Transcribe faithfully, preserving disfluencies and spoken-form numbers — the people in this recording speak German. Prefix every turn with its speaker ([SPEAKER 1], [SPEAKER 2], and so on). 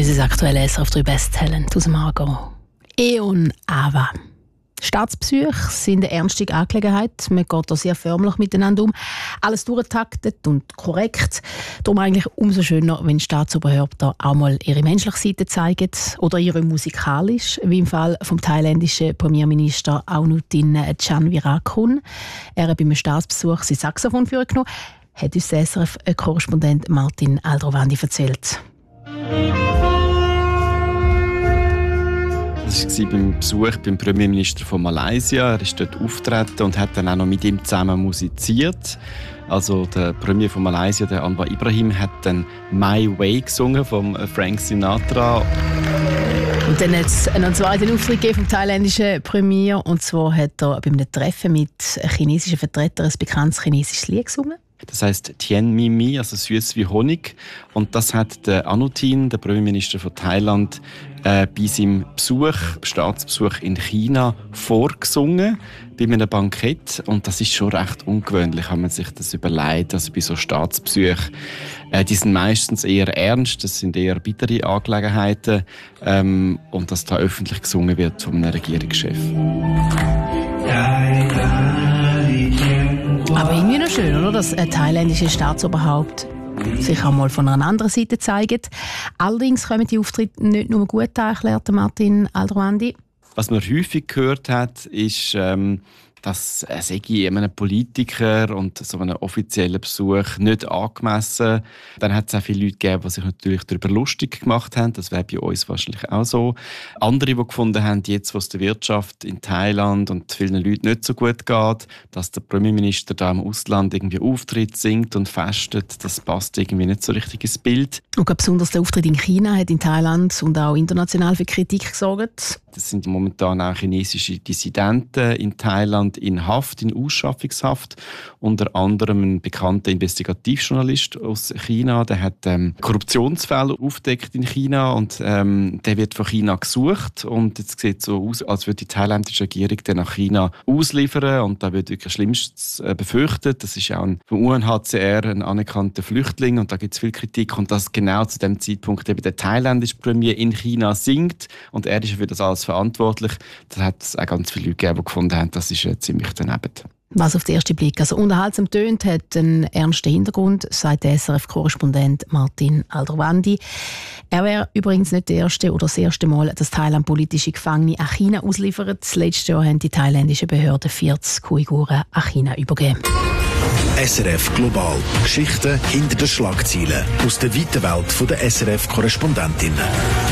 [SPEAKER 1] Unser aktuelles S R F drei Besttalent aus dem Aargau. Eon Ava. Staatsbesuche sind eine ernste Angelegenheit. Man geht da sehr förmlich miteinander um. Alles durchgetaktet und korrekt. Darum eigentlich umso schöner, wenn Staatsoberhäupter auch mal ihre menschliche Seite zeigen oder ihre musikalisch, wie im Fall vom thailändischen Premierminister Anutin Chanvirakul. Er hat beim Staatsbesuch sein Saxophon vorgenommen, hat uns der S R F-Korrespondent Martin Aldrovandi erzählt.
[SPEAKER 2] Das war beim Besuch beim Premierminister von Malaysia. Er ist dort aufgetreten und hat dann auch noch mit ihm zusammen musiziert. Also der Premier von Malaysia, der Anwar Ibrahim, hat dann «My Way» gesungen von Frank Sinatra.
[SPEAKER 1] Und dann hat es einen zweiten Auftritt gegeben vom thailändischen Premier. Und zwar hat er bei einem Treffen mit chinesischen Vertretern ein bekanntes chinesisches Lied gesungen.
[SPEAKER 2] Das heisst Tien Mi Mi, also süß wie Honig. Und das hat der Anutin, der Premierminister von Thailand, äh, bei seinem Besuch, Staatsbesuch in China vorgesungen, bei einem Bankett. Und das ist schon recht ungewöhnlich, wenn man sich das überlegt. Also bei so Staatsbesuchen, äh, die sind meistens eher ernst, das sind eher bittere Angelegenheiten. Ähm, und dass da öffentlich gesungen wird von einem Regierungschef.
[SPEAKER 1] Aber irgendwie noch schön, oder? Dass ein thailändischer Staatsoberhaupt sich auch mal von einer anderen Seite zeigt. Allerdings kommen die Auftritte nicht nur gut an, erklärt Martin Aldrovandi.
[SPEAKER 2] Was man häufig gehört hat, ist, ähm, dass einem Politiker und so einen offiziellen Besuch nicht angemessen. Dann hat es auch viele Leute gegeben, die sich natürlich darüber lustig gemacht haben. Das wäre bei uns wahrscheinlich auch so. Andere, die gefunden haben, jetzt, wo es der Wirtschaft in Thailand und vielen Leuten nicht so gut geht, dass der Premierminister da im Ausland irgendwie auftritt, singt und festet, das passt irgendwie nicht so richtig ins Bild.
[SPEAKER 1] Und besonders der Auftritt in China hat in Thailand und auch international für Kritik gesorgt.
[SPEAKER 2] Das sind momentan auch chinesische Dissidenten in Thailand in Haft, in Ausschaffungshaft. Unter anderem ein bekannter Investigativjournalist aus China, der hat ähm, Korruptionsfälle aufgedeckt in China und ähm, der wird von China gesucht. Und jetzt sieht es so aus, als würde die thailändische Regierung den nach China ausliefern und da wird wirklich Schlimmstes äh, befürchtet. Das ist auch ein, vom U N H C R ein anerkannter Flüchtling und da gibt es viel Kritik. Und dass genau zu dem Zeitpunkt eben der thailändische Premier in China singt und er ist für das alles verantwortlich. Das hat es auch ganz viele Leute gegeben, die gefunden haben, das ist äh, ziemlich daneben.
[SPEAKER 1] Was auf den ersten Blick also unterhaltsam tönt, hat einen ernsten Hintergrund, sagt der S R F-Korrespondent Martin Aldrovandi. Er wäre übrigens nicht der erste oder das erste Mal, dass Thailand politische Gefangene an China ausliefert. Letztes Jahr haben die thailändischen Behörden vierzig Uiguren an China übergeben.
[SPEAKER 3] S R F Global. Geschichten hinter den Schlagzeilen aus der weiten Welt der S R F-Korrespondentinnen.